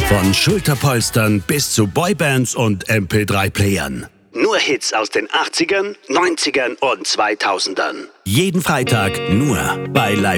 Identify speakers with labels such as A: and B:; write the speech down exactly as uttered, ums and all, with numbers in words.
A: Von Schulterpolstern bis zu Boybands und M P drei Playern. Nur Hits aus den achtzigern, neunzigern und zweitausendern. Jeden Freitag nur bei Live